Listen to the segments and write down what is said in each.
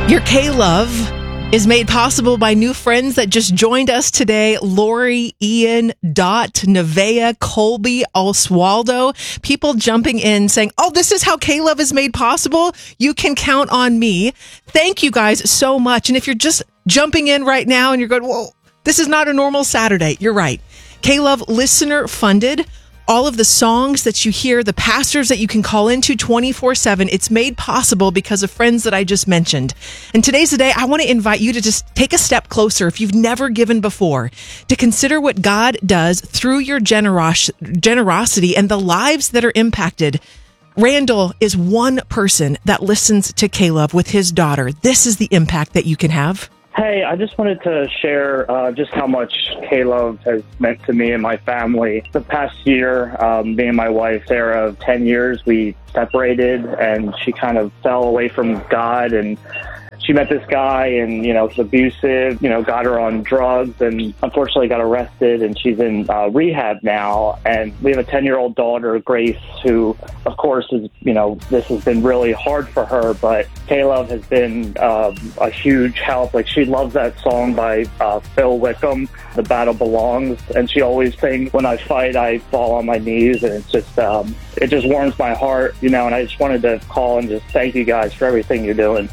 Your K-Love is made possible by new friends that just joined us today. Lori, Ian, Dot, Nevaeh, Colby, Oswaldo. People jumping in saying, oh, this is how K-Love is made possible. You can count on me. Thank you guys so much. And if you're just jumping in right now and you're going, whoa, this is not a normal Saturday. You're right. K-Love listener funded. All of the songs that you hear, the pastors that you can call into 24/7, it's made possible because of friends that I just mentioned. And today's the day I want to invite you to just take a step closer if you've never given before, to consider what God does through your generosity and the lives that are impacted. Randall is one person that listens to K-Love with his daughter. This is the impact that you can have. Hey, I just wanted to share just how much K-Love has meant to me and my family. The past year, me and my wife, Sarah, of 10 years, we separated, and she kind of fell away from God, and she met this guy, and, he's abusive, got her on drugs, and unfortunately got arrested, and she's in rehab now. And we have a 10-year-old daughter, Grace, who, of course, is, this has been really hard for her, but K-Love has been a huge help. Like, she loves that song by Phil Wickham, The Battle Belongs, and she always sings, when I fight, I fall on my knees, and it's just, it just warms my heart, and I just wanted to call and just thank you guys for everything you're doing.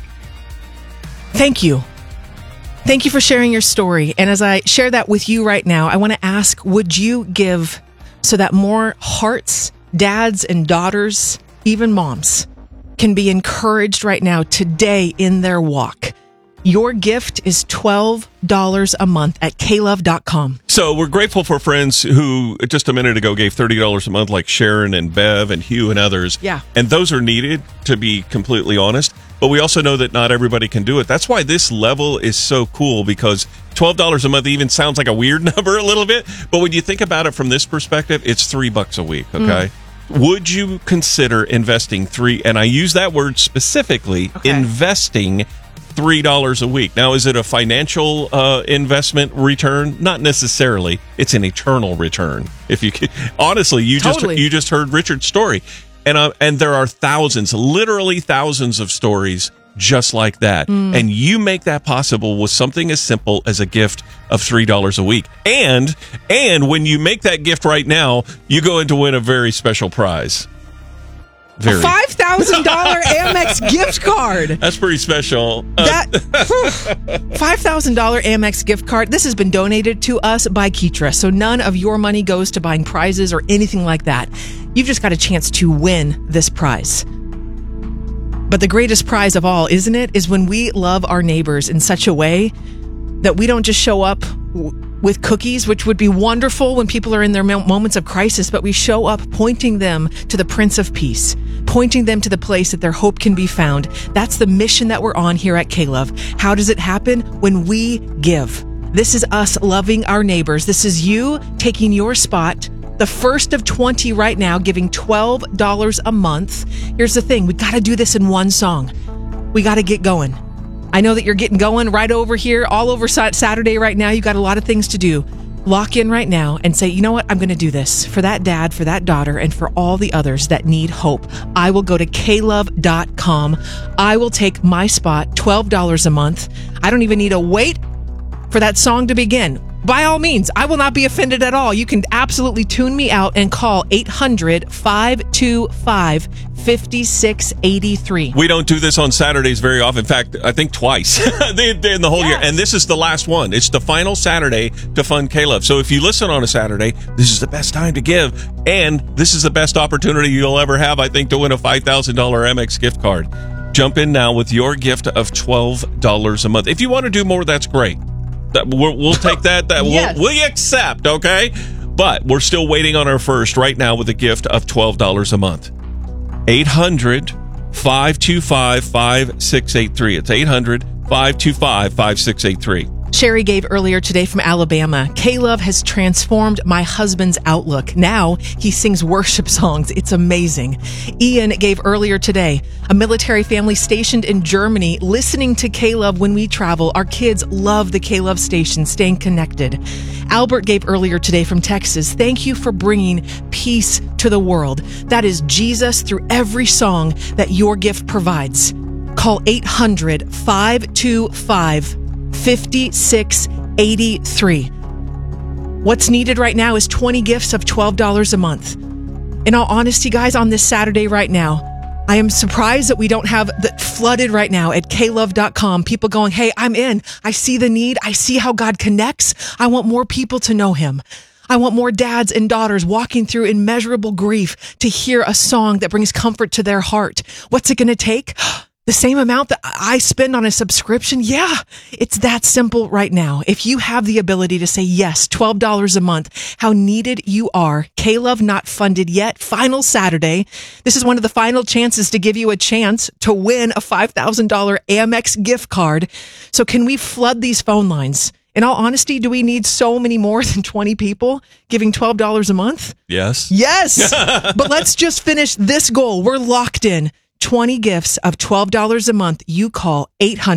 Thank you. Thank you for sharing your story. And as I share that with you right now, I want to ask, would you give so that more hearts, dads and daughters, even moms, can be encouraged right now today in their walk? Your gift is $12 a month at klove.com. So we're grateful for friends who just a minute ago gave $30 a month, like Sharon and Bev and Hugh and others. Yeah. And those are needed, to be completely honest. But we also know that not everybody can do it. That's why this level is so cool, because $12 a month even sounds like a weird number a little bit. But when you think about it from this perspective, it's $3 a week, okay? Would you consider investing and I use that word specifically, investing $3 a week? Now, is it a financial investment return? Not necessarily. It's an eternal return. If you could, honestly, you just heard Richard's story, and there are thousands, literally thousands of stories just like that. And you make that possible with something as simple as a gift of $3 a week. And when you make that gift right now, you go in to win a very special prize. A $5,000 Amex gift card. That's pretty special. That $5,000 Amex gift card. This has been donated to us by Keetra, so none of your money goes to buying prizes or anything like that. You've just got a chance to win this prize. But the greatest prize of all, isn't it, is when we love our neighbors in such a way that we don't just show up with cookies, which would be wonderful when people are in their moments of crisis, but we show up pointing them to the Prince of Peace, pointing them to the place that their hope can be found. That's the mission that we're on here at K-Love. How does it happen? When we give. This is us loving our neighbors. This is you taking your spot, the first of 20 right now, giving $12 a month. Here's the thing. We got to do this in one song. We got to get going. I know that you're getting going right over here, all over Saturday right now. You got a lot of things to do. Lock in right now and say, you know what? I'm going to do this for that dad, for that daughter, and for all the others that need hope. I will go to klove.com. I will take my spot, $12 a month. I don't even need to wait for that song to begin. By all means, I will not be offended at all. You can absolutely tune me out and call 800-525-5683. We don't do this on Saturdays very often. In fact, I think twice in the whole year. And this is the last one. It's the final Saturday to fund K-Love. So if you listen on a Saturday, this is the best time to give. And this is the best opportunity you'll ever have, I think, to win a $5,000 Amex gift card. Jump in now with your gift of $12 a month. If you want to do more, that's great. We'll take that. Yes. We'll accept, okay? But we're still waiting on our first right now with a gift of $12 a month. 800-525-5683. It's 800-525-5683. Sherry gave earlier today from Alabama. K-Love has transformed my husband's outlook. Now he sings worship songs. It's amazing. Ian gave earlier today. A military family stationed in Germany listening to K-Love when we travel. Our kids love the K-Love station, staying connected. Albert gave earlier today from Texas. Thank you for bringing peace to the world. That is Jesus through every song that your gift provides. call 800-525-5683. What's needed right now is 20 gifts of $12 a month. In all honesty, guys, on this Saturday right now, I am surprised that we don't have that flooded right now at klove.com. People going, hey, I'm in. I see the need. I see how God connects. I want more people to know him. I want more dads and daughters walking through immeasurable grief to hear a song that brings comfort to their heart. What's it going to take? The same amount that I spend on a subscription? Yeah, it's that simple right now. If you have the ability to say yes, $12 a month, how needed you are. K-Love not funded yet. Final Saturday. This is one of the final chances to give you a chance to win a $5,000 Amex gift card. So can we flood these phone lines? In all honesty, do we need so many more than 20 people giving $12 a month? Yes. Yes. But let's just finish this goal. We're locked in. 20 gifts of $12 a month. You call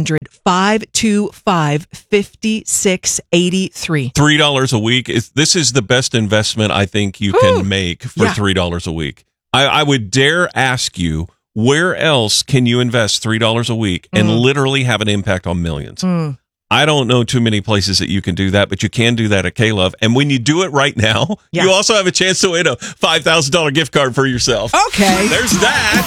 800-525-5683. $3 a week. This is the best investment I think you can make for $3 a week. I would dare ask you, where else can you invest $3 a week and literally have an impact on millions? I don't know too many places that you can do that, but you can do that at K-Love. And when you do it right now, you also have a chance to win a $5,000 gift card for yourself. Okay. There's that.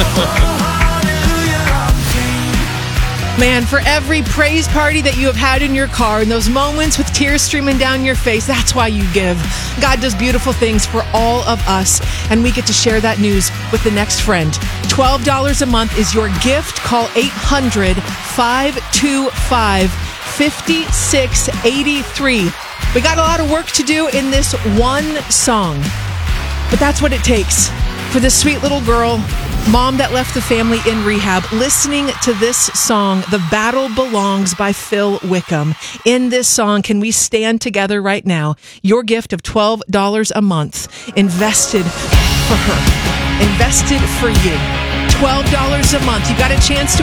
Man, for every praise party that you have had in your car and those moments with tears streaming down your face, that's why you give. God does beautiful things for all of us, and we get to share that news with the next friend. $12 a month is your gift. Call 800-525-5683. We got a lot of work to do in this one song, but that's what it takes for this sweet little girl, mom that left the family in rehab, listening to this song, The Battle Belongs by Phil Wickham. In this song, can we stand together right now? Your gift of $12 a month, invested for her, invested for you. $12 a month. You got a chance to